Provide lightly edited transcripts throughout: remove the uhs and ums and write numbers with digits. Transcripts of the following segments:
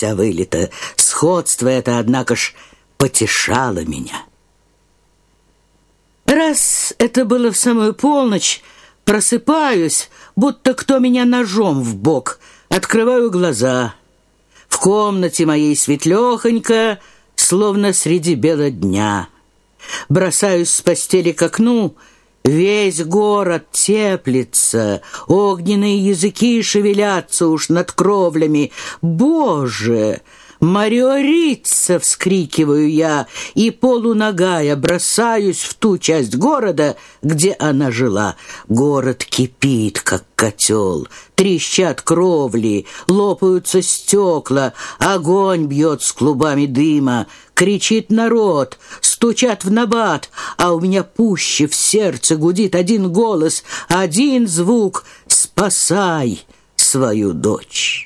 вся вылита. Сходство это, однако ж, потешало меня. Раз это было в самую полночь, просыпаюсь, будто кто меня ножом в бок. Открываю глаза. В комнате моей светлёхонько, словно среди бела дня. Бросаюсь с постели к окну. Весь город теплится, огненные языки шевелятся уж над кровлями. «Боже! Мариорица!» — вскрикиваю я, и полуногая бросаюсь в ту часть города, где она жила. Город кипит, как котел, трещат кровли, лопаются стекла, огонь бьет с клубами дыма, кричит народ, стучат в набат, а у меня пуще в сердце гудит один голос, один звук: «Спасай свою дочь!»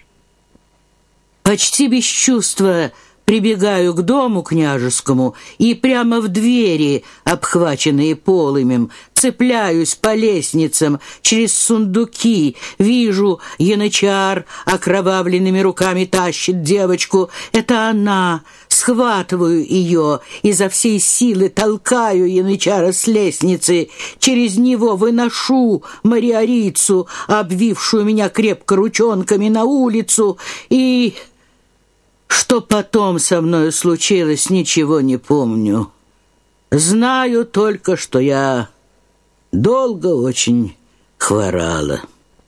Почти без чувства прибегаю к дому княжескому и прямо в двери, обхваченные полымем, цепляюсь по лестницам, через сундуки, вижу, янычар окровавленными руками тащит девочку. Это она. Схватываю ее, изо всей силы толкаю янычара с лестницы, через него выношу Мариорицу, обвившую меня крепко ручонками, на улицу, и... Что потом со мною случилось, ничего не помню. Знаю только, что я долго очень хворала.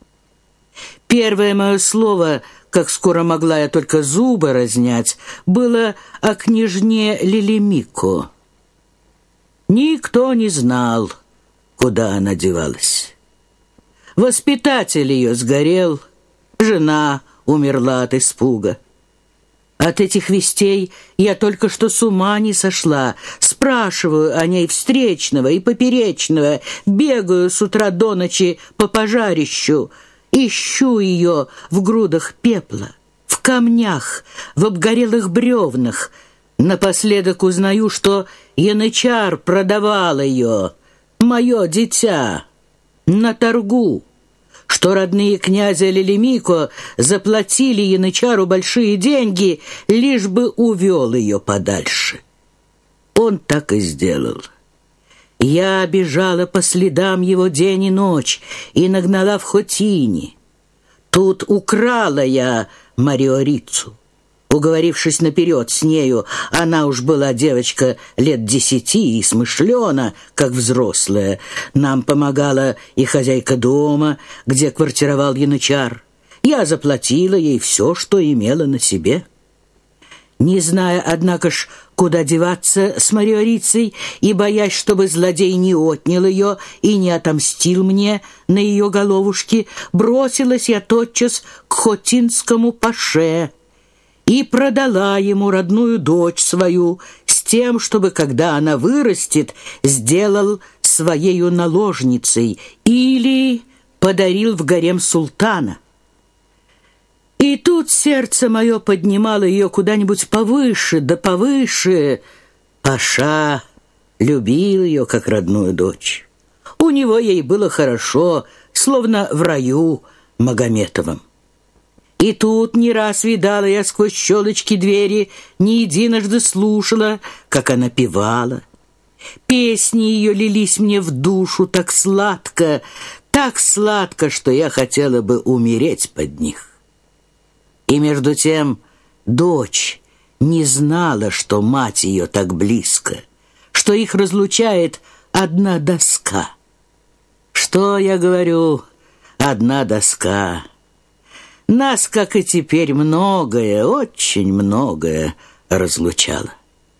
Первое мое слово, как скоро могла я только зубы разнять, было о княжне Лилимико. Никто не знал, куда она девалась. Воспитатель ее сгорел, жена умерла от испуга. От этих вестей я только что с ума не сошла. Спрашиваю о ней встречного и поперечного, бегаю с утра до ночи по пожарищу, ищу ее в грудах пепла, в камнях, в обгорелых бревнах. Напоследок узнаю, что янычар продавал ее, мое дитя, на торгу, что родные князя Лилимико заплатили янычару большие деньги, лишь бы увел ее подальше. Он так и сделал. Я бежала по следам его день и ночь и нагнала в Хотине. Тут украла я Мариорицу. Уговорившись наперед с нею, она уж была девочка лет 10 и смышлена, как взрослая. Нам помогала и хозяйка дома, где квартировал янычар. Я заплатила ей все, что имела на себе. Не зная, однако ж, куда деваться с Мариорицей, и боясь, чтобы злодей не отнял ее и не отомстил мне на ее головушке, бросилась я тотчас к хотинскому паше и продала ему родную дочь свою с тем, чтобы, когда она вырастет, сделал своею наложницей или подарил в гарем султана. И тут сердце мое поднимало ее куда-нибудь повыше, да повыше. Паша любил ее, как родную дочь. У него ей было хорошо, словно в раю Магометовом. И тут не раз видала я сквозь щелочки двери, не единожды слушала, как она певала. Песни ее лились мне в душу так сладко, что я хотела бы умереть под них. И между тем дочь не знала, что мать ее так близко, что их разлучает одна доска. Что я говорю, одна доска. Нас, как и теперь, многое, очень многое разлучало.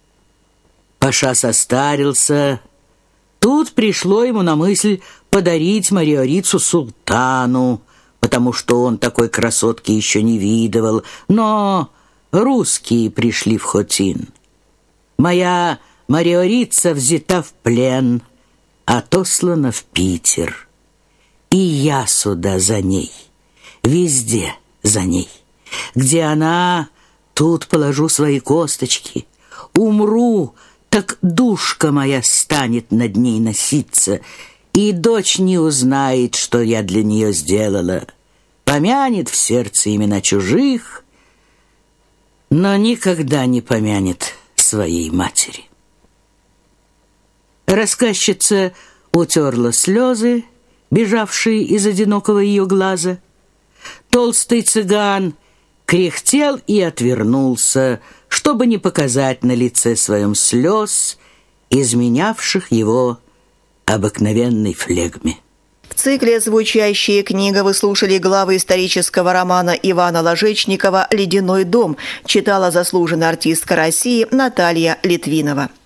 Паша состарился. Тут пришло ему на мысль подарить Мариорицу султану, потому что он такой красотки еще не видывал. Но русские пришли в Хотин. Моя Мариорица взята в плен, отослана в Питер. И я сюда за ней. Везде за ней. Где она, тут положу свои косточки. Умру, так душка моя станет над ней носиться, и дочь не узнает, что я для нее сделала. Помянет в сердце имена чужих. но никогда не помянет своей матери. Рассказчица утерла слезы, бежавшие из одинокого ее глаза. Толстый цыган кряхтел и отвернулся, чтобы не показать на лице своем слез, изменявших его обыкновенной флегме. В цикле «Звучащая книга» вы слушали главы исторического романа Ивана Ложечникова «Ледяной дом». Читала заслуженная артистка России Наталья Литвинова.